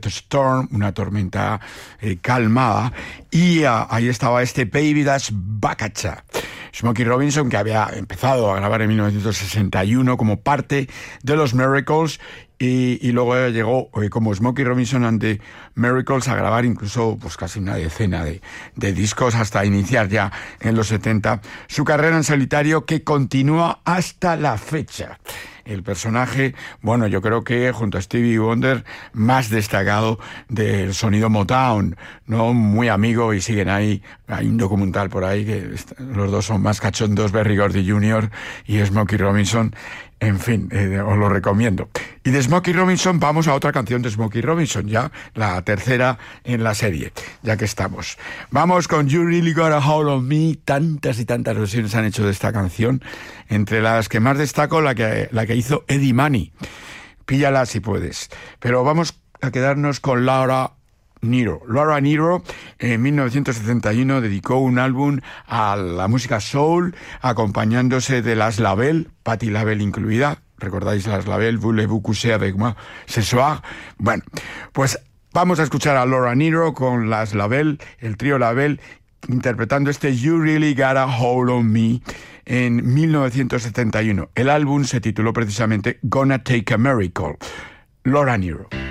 Storm, una tormenta calmada, y ahí estaba este Baby That's Bakacha. Smokey Robinson, que había empezado a grabar en 1961 como parte de los Miracles, y luego llegó como Smokey Robinson and the Miracles a grabar incluso pues casi una decena de discos hasta iniciar ya en los 70 su carrera en solitario, que continúa hasta la fecha. El personaje, bueno, yo creo que junto a Stevie Wonder, más destacado del sonido Motown, ¿no? Muy amigo, y siguen ahí. Hay un documental por ahí que los dos son más cachondos, Berry Gordy Jr. y Smokey Robinson. En fin, os lo recomiendo. Y de Smokey Robinson vamos a otra canción de Smokey Robinson, ya la tercera en la serie, ya que estamos. Vamos con You Really Got a Hold on Me. Tantas y tantas versiones han hecho de esta canción, entre las que más destaco la que hizo Eddie Money. Píllala si puedes. Pero vamos a quedarnos con Laura Nyro. Laura Nyro en 1971 dedicó un álbum a la música soul, acompañándose de Las Label, Patti LaBelle incluida. ¿Recordáis Las Label? Voulez-vous coucher avec moi ce soir? Bueno, pues vamos a escuchar a Laura Nyro con Las Label, el trío Label, interpretando este You Really Got a Hold on Me en 1971. El álbum se tituló precisamente Gonna Take a Miracle. Laura Nyro.